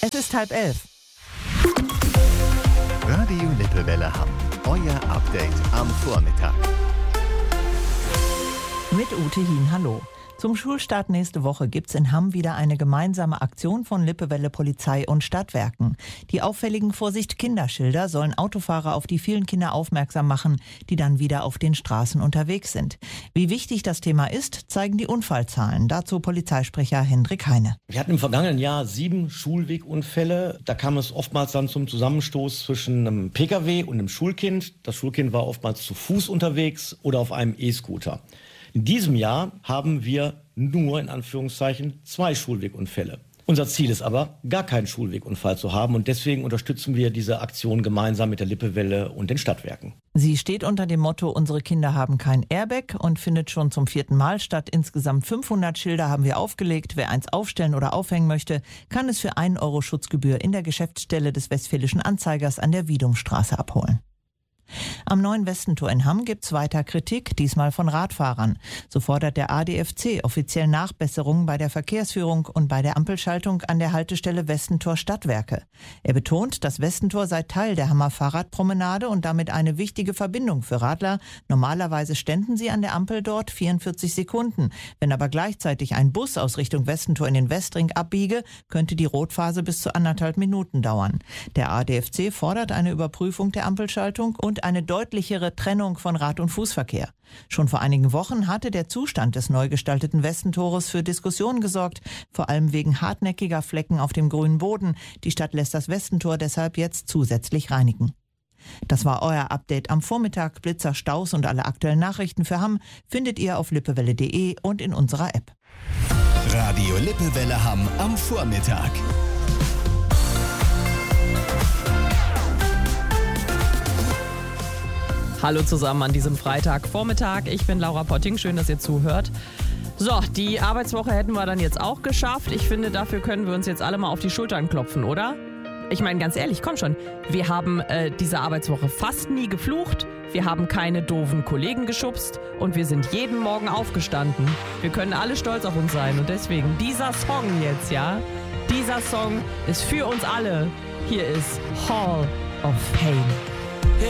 Es ist 10:30. Radio Lippewelle Hamm. Euer Update am Vormittag. Mit Ute Hien, hallo. Zum Schulstart nächste Woche gibt's in Hamm wieder eine gemeinsame Aktion von Lippewelle Polizei und Stadtwerken. Die auffälligen Vorsicht-Kinderschilder sollen Autofahrer auf die vielen Kinder aufmerksam machen, die dann wieder auf den Straßen unterwegs sind. Wie wichtig das Thema ist, zeigen die Unfallzahlen. Dazu Polizeisprecher Hendrik Heine. Wir hatten im vergangenen Jahr 7 Schulwegunfälle. Da kam es oftmals dann zum Zusammenstoß zwischen einem Pkw und einem Schulkind. Das Schulkind war oftmals zu Fuß unterwegs oder auf einem E-Scooter. In diesem Jahr haben wir nur, in Anführungszeichen, 2 Schulwegunfälle. Unser Ziel ist aber, gar keinen Schulwegunfall zu haben. Und deswegen unterstützen wir diese Aktion gemeinsam mit der Lippewelle und den Stadtwerken. Sie steht unter dem Motto "Unsere Kinder haben kein Airbag" und findet schon zum 4. Mal statt. Insgesamt 500 Schilder haben wir aufgelegt. Wer eins aufstellen oder aufhängen möchte, kann es für 1 Euro Schutzgebühr in der Geschäftsstelle des Westfälischen Anzeigers an der Wiedumstraße abholen. Am neuen Westentor in Hamm gibt's weiter Kritik, diesmal von Radfahrern. So fordert der ADFC offiziell Nachbesserungen bei der Verkehrsführung und bei der Ampelschaltung an der Haltestelle Westentor Stadtwerke. Er betont, das Westentor sei Teil der Hammer Fahrradpromenade und damit eine wichtige Verbindung für Radler. Normalerweise ständen sie an der Ampel dort 44 Sekunden. Wenn aber gleichzeitig ein Bus aus Richtung Westentor in den Westring abbiege, könnte die Rotphase bis zu 1,5 Minuten dauern. Der ADFC fordert eine Überprüfung der Ampelschaltung und eine deutlichere Trennung von Rad- und Fußverkehr. Schon vor einigen Wochen hatte der Zustand des neu gestalteten Westentores für Diskussionen gesorgt, vor allem wegen hartnäckiger Flecken auf dem grünen Boden. Die Stadt lässt das Westentor deshalb jetzt zusätzlich reinigen. Das war euer Update am Vormittag. Blitzer, Staus und alle aktuellen Nachrichten für Hamm findet ihr auf lippewelle.de und in unserer App. Radio Lippewelle Hamm am Vormittag. Hallo zusammen an diesem Freitagvormittag. Ich bin Laura Potting. Schön, dass ihr zuhört. So, die Arbeitswoche hätten wir dann jetzt auch geschafft. Ich finde, dafür können wir uns jetzt alle mal auf die Schultern klopfen, oder? Ich meine, ganz ehrlich, komm schon. Wir haben diese Arbeitswoche fast nie geflucht. Wir haben keine doofen Kollegen geschubst. Und wir sind jeden Morgen aufgestanden. Wir können alle stolz auf uns sein. Und deswegen dieser Song jetzt, ja? Dieser Song ist für uns alle. Hier ist Hall of Fame.